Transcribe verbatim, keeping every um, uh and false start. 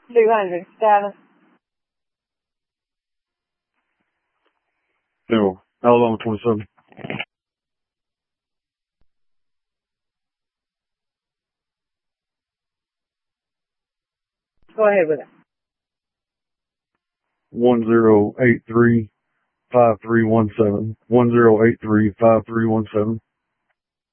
two hundred, status. No, Alabama twenty-seven. Go ahead with it. One zero eight three five three one seven. One zero eight three five three one seven.